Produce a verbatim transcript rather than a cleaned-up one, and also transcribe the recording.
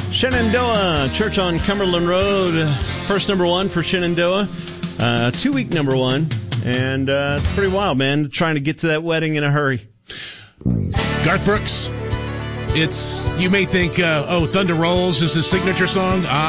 Shenandoah Church on Cumberland Road. First number one for Shenandoah. Uh, two-week number one. And uh, it's pretty wild, man, trying to get to that wedding in a hurry. Garth Brooks. It's, you may think, uh, oh, Thunder Rolls is his signature song. Ah,